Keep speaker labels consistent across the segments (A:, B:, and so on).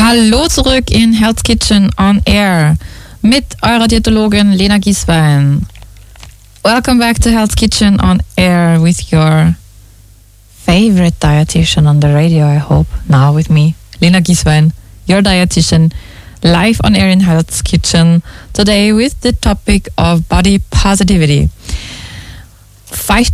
A: Hallo zurück in Hell's Kitchen on Air mit eurer Diätologin Lena Gieswein. Welcome back to Hell's Kitchen on Air with your favorite dietitian on the radio, I hope. Now with me, Lena Gieswein, your dietitian, live on air in Hell's Kitchen. Today with the topic of body positivity. 5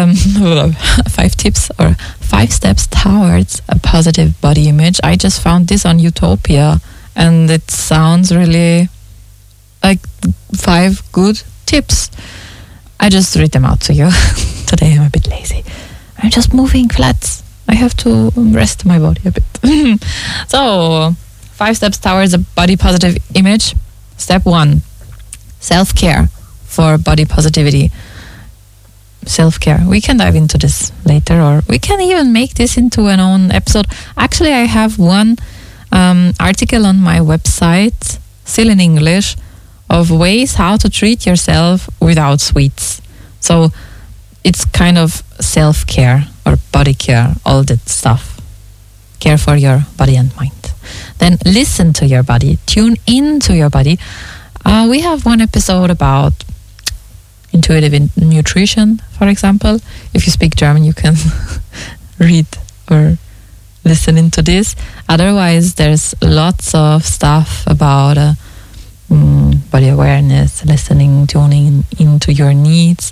A: tips or 5 steps towards a positive body image. I just found this on Utopia and it sounds really like 5 good tips. I just read them out to you. Today I'm a bit lazy. I'm just moving flats. I have to rest my body a bit. So, 5 steps towards a body positive image. Step 1, self-care for body positivity. Self-care. We can dive into this later, or we can even make this into an own episode. Actually, I have one article on my website, still in English, of ways how to treat yourself without sweets. So it's kind of self-care or body care, all that stuff. Care for your body and mind. Then listen to your body, tune into your body. We have one episode about intuitive nutrition, for example. If you speak German, you can read or listen into this. Otherwise, there's lots of stuff about body awareness, listening, tuning into your needs.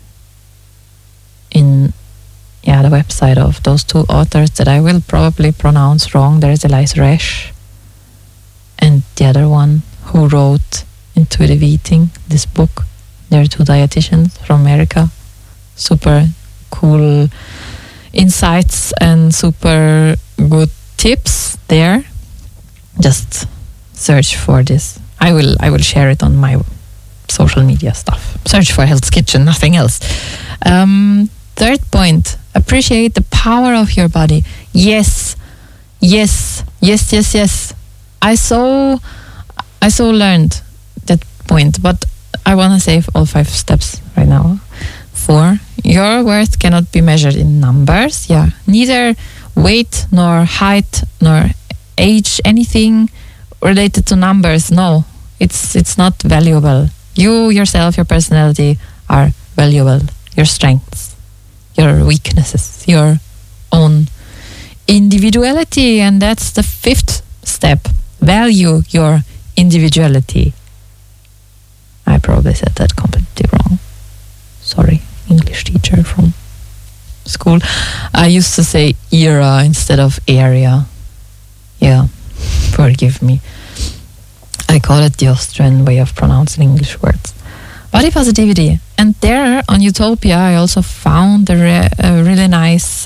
A: In the website of those 2 authors that I will probably pronounce wrong. There is Elise Resch and the other one who wrote Intuitive Eating, this book. They're 2 dietitians from America. Super cool insights and super good tips there. Just search for this. I will share it on my social media stuff. Search for Hell's Kitchen, nothing else. 3rd point, appreciate the power of your body. Yes. I so learned that point, but I want to save all 5 steps right now. 4, your worth cannot be measured in numbers. Yeah, neither weight nor height nor age, anything related to numbers. No, it's not valuable. You yourself, your personality are valuable. Your strengths, your weaknesses, your own individuality. And that's the 5th step. Value your individuality. I probably said that completely wrong. Sorry, English teacher from school. I used to say era instead of area. Yeah, forgive me. I call it the Austrian way of pronouncing English words. Body positivity. And there on Utopia, I also found a really nice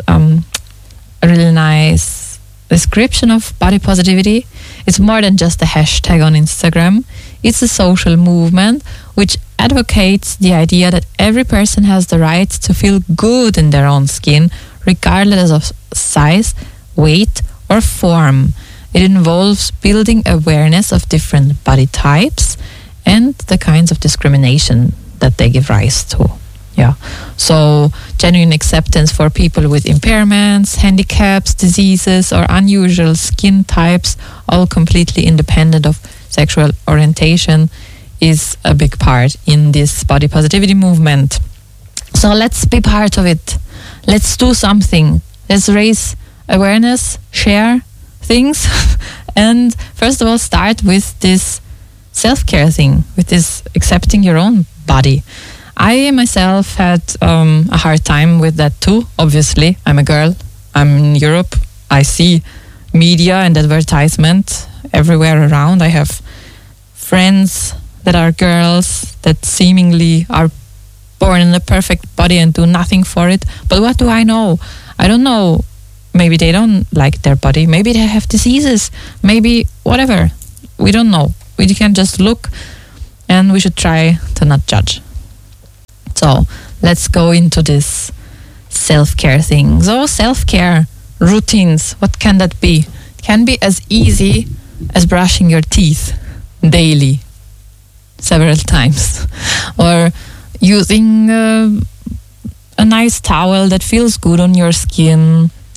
A: description of body positivity. It's more than just a hashtag on Instagram. It's a social movement which advocates the idea that every person has the right to feel good in their own skin, regardless of size, weight, or form. It involves building awareness of different body types and the kinds of discrimination that they give rise to. Yeah. So genuine acceptance for people with impairments, handicaps, diseases, or unusual skin types, all completely independent of sexual orientation, is a big part in this body positivity movement. So let's be part of it. Let's do something. Let's raise awareness, share things, and first of all start with this self-care thing, with this accepting your own body. I myself had a hard time with that too, obviously. I'm a girl, I'm in Europe, I see media and advertisement everywhere around. I have friends that are girls that seemingly are born in a perfect body and do nothing for it. But what do I know? I don't know. Maybe they don't like their body. Maybe they have diseases. Maybe whatever. We don't know. We can just look, and we should try to not judge. So let's go into this self-care thing. So self-care routines, what can that be? It can be as easy as brushing your teeth daily, several times, or using a nice towel that feels good on your skin,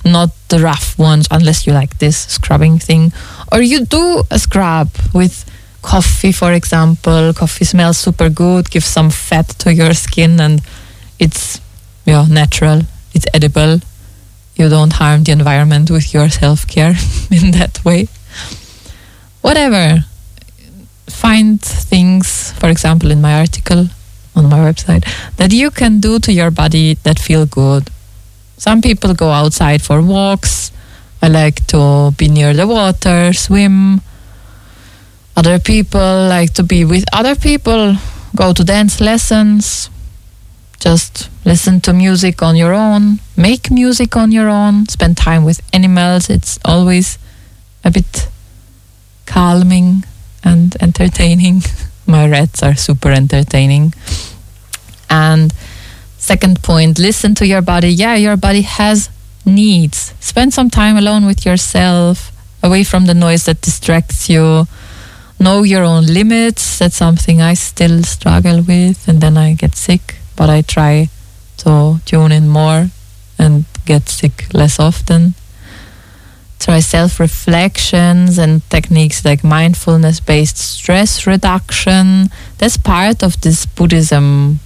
A: not the rough ones, unless you like this scrubbing thing. Or you do a scrub with coffee, for example. Coffee smells super good, gives some fat to your skin, and it's natural, it's edible. You don't harm the environment with your self-care in that way. Whatever. Find things, for example, in my article on my website, that you can do to your body that feel good. Some people go outside for walks. I like to be near the water, swim. Other people like to be with other people, go to dance lessons, just listen to music on your own, make music on your own, spend time with animals. It's always a bit calming and entertaining. My rats are super entertaining. And second point, listen to your body. Yeah, your body has needs. Spend some time alone with yourself, away from the noise that distracts you. Know your own limits. That's something I still struggle with, and then I get sick. But I try to tune in more and get sick less often. Try self-reflections and techniques like mindfulness-based stress reduction. That's part of this Buddhism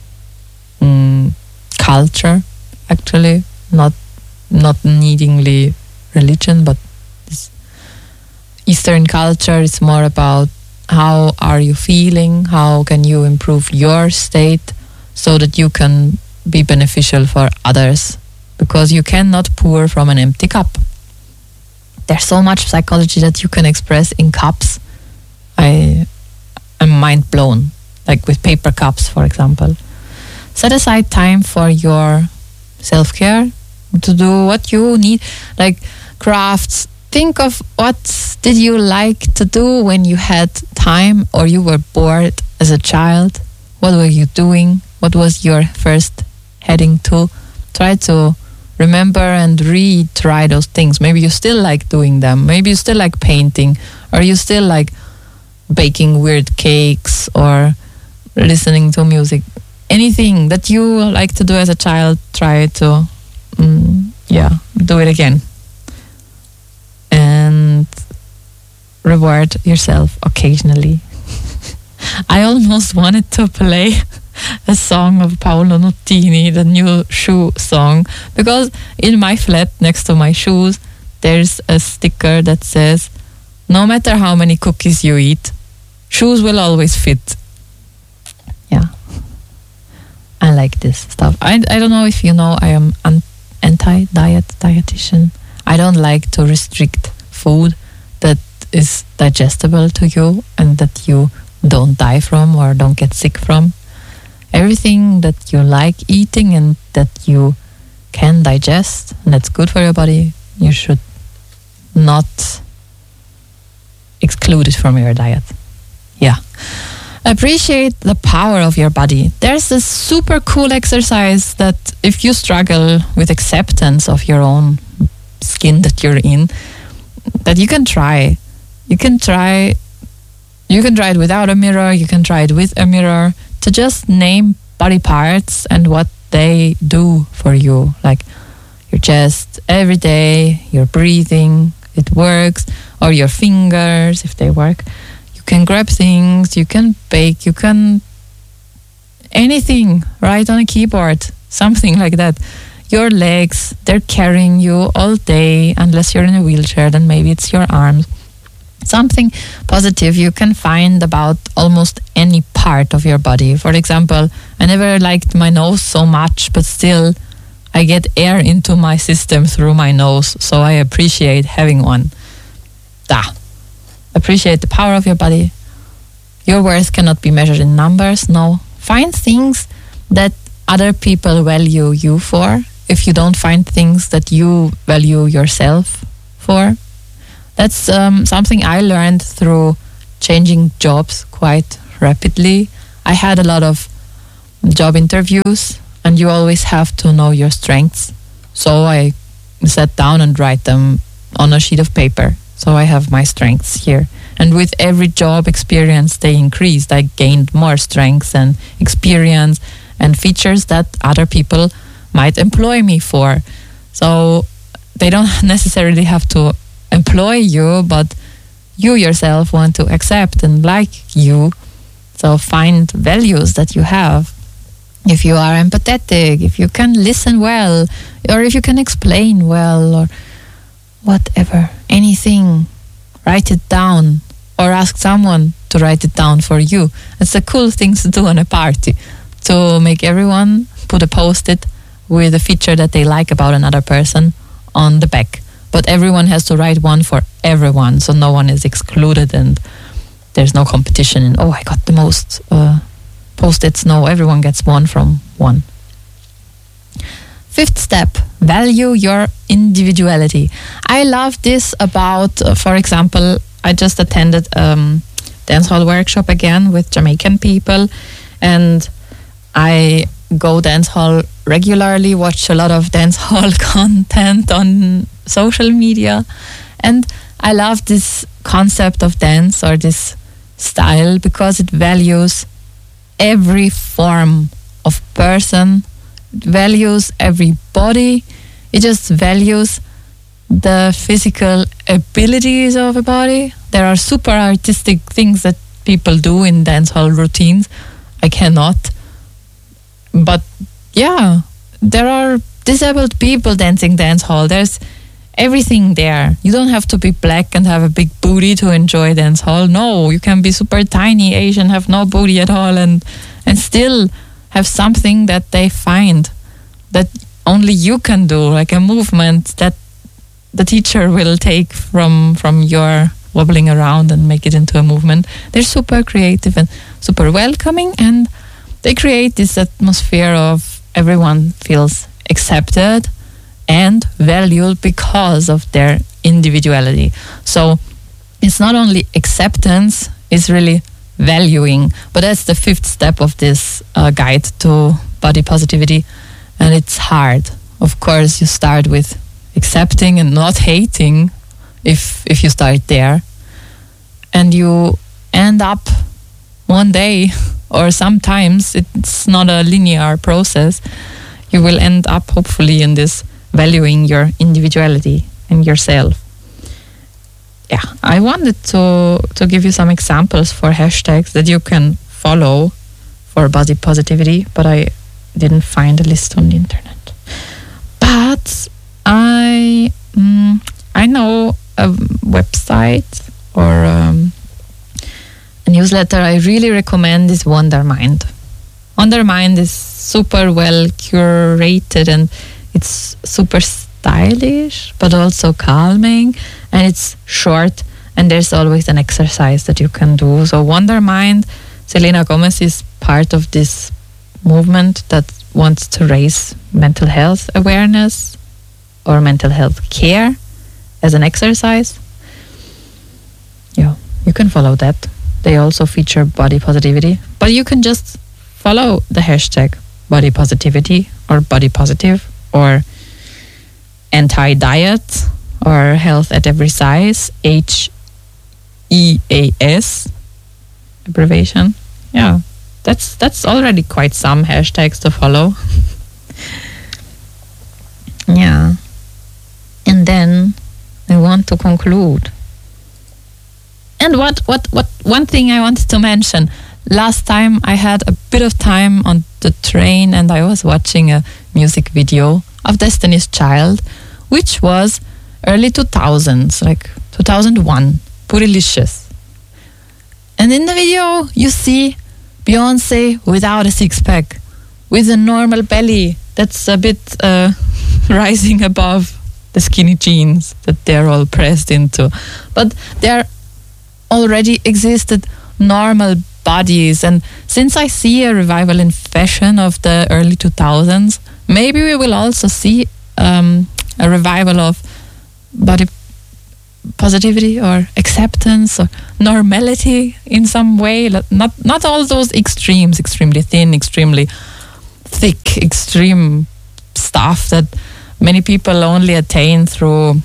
A: culture, actually. Not needingly religion, but this Eastern culture is more about how are you feeling, how can you improve your state so that you can be beneficial for others, because you cannot pour from an empty cup. There's so much psychology that you can express in cups. I'm mind blown, like with paper cups, for example. Set aside time for your self-care, to do what you need, like crafts. Think of what did you like to do when you had time or you were bored as a child. What were you doing? What was your first heading to? Try to remember and retry those things. Maybe you still like doing them. Maybe you still like painting, or you still like baking weird cakes or listening to music. Anything that you like to do as a child, try to do it again. And reward yourself occasionally. I almost wanted to play a song of Paolo Nutini, the new shoe song, because in my flat next to my shoes there's a sticker that says, no matter how many cookies you eat, shoes will always fit. Yeah, I like this stuff. I don't know if you know, I am dietitian. I don't like to restrict food that is digestible to you and that you don't die from or don't get sick from. Everything that you like eating and that you can digest and that's good for your body, you should not exclude it from your diet. Yeah. Appreciate the power of your body. There's this super cool exercise that if you struggle with acceptance of your own skin that you're in, that you can try. You can try it without a mirror, you can try it with a mirror, to just name body parts and what they do for you. Like your chest every day, your breathing, it works, or your fingers if they work. You can grab things, you can bake, you can anything, write on a keyboard, something like that. Your legs, they're carrying you all day, unless you're in a wheelchair, then maybe it's your arms. Something positive you can find about almost any part of your body. For example, I never liked my nose so much, but still I get air into my system through my nose, so I appreciate having one. Appreciate the power of your body. Your worth cannot be measured in numbers, no. Find things that other people value you for. If you don't find things that you value yourself for, that's something I learned through changing jobs quite rapidly. I had a lot of job interviews, and you always have to know your strengths. So I sat down and write them on a sheet of paper. So I have my strengths here. And with every job experience, they increased. I gained more strengths and experience and features that other people might employ me for. So they don't necessarily have to employ you, but you yourself want to accept and like you. So find values that you have. If you are empathetic, if you can listen well, or if you can explain well, or whatever, anything, write it down or ask someone to write it down for you. It's a cool thing to do on a party, to make everyone put a post-it with a feature that they like about another person on the back. But everyone has to write one for everyone, so no one is excluded and there's no competition. And I got the most post-its. No, everyone gets one from one. Fifth step, value your individuality. I love this about, for example, I just attended dancehall workshop again with Jamaican people, and I go dancehall regularly, watch a lot of dancehall content on social media, and I love this concept of dance or this style because it values every form of person, it values every body, it just values the physical abilities of a body. There are super artistic things that people do in dancehall routines. I cannot. But yeah, there are disabled people dancing dancehall. There's everything there. You don't have to be black and have a big booty to enjoy dancehall. No, you can be super tiny Asian, have no booty at all, and still have something that they find that only you can do, like a movement that the teacher will take from your wobbling around and make it into a movement. They're super creative and super welcoming, and they create this atmosphere of everyone feels accepted and valued because of their individuality. So it's not only acceptance, it's really valuing. But that's the fifth step of this guide to body positivity. And it's hard. Of course, you start with accepting and not hating if you start there. And you end up one day, or sometimes it's not a linear process, you will end up hopefully in this valuing your individuality and yourself. Yeah, I wanted to give you some examples for hashtags that you can follow for body positivity, but I didn't find a list on the internet. But I know a website or a newsletter I really recommend is Wondermind. Wondermind is super well curated and it's super stylish, but also calming, and it's short, and there's always an exercise that you can do. So Wondermind, Selena Gomez is part of this movement that wants to raise mental health awareness or mental health care as an exercise. Yeah, you can follow that. They also feature body positivity, but you can just follow the hashtag body positivity or body positive or anti-diet or health at every size, HEAS abbreviation. Yeah, that's already quite some hashtags to follow. Yeah. And then I want to conclude. And what one thing I wanted to mention. Last time I had a bit of time on the train and I was watching a music video of Destiny's Child, which was early 2000s, like 2001, Bootylicious. And in the video you see Beyonce without a six-pack, with a normal belly that's a bit rising above the skinny jeans that they're all pressed into. But there already existed normal bodies, and since I see a revival in fashion of the early 2000s, maybe we will also see a revival of body positivity or acceptance or normality in some way. Not all those extremes, extremely thin, extremely thick, extreme stuff that many people only attain through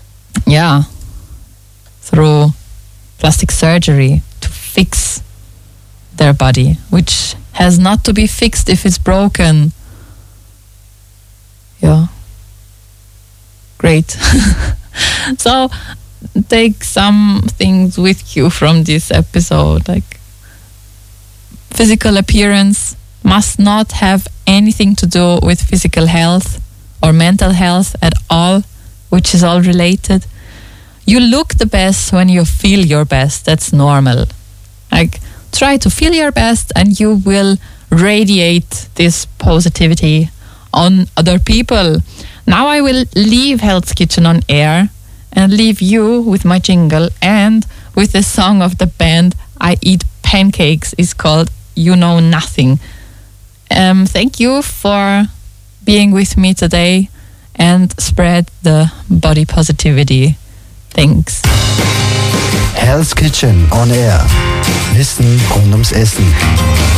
A: plastic surgery to fix their body, which has not to be fixed if it's broken. Yeah. great. So take some things with you from this episode, like physical appearance must not have anything to do with physical health or mental health at all, which is all related. You look the best when you feel your best. That's normal. Like, try to feel your best and you will radiate this positivity on other people. Now I will leave Hell's Kitchen on air and leave you with my jingle and with the song of the band I Eat Pancakes. Is called You Know Nothing. Thank you for being with me today and spread the body positivity. Thanks.
B: Hell's Kitchen on air. Wissen rund ums Essen.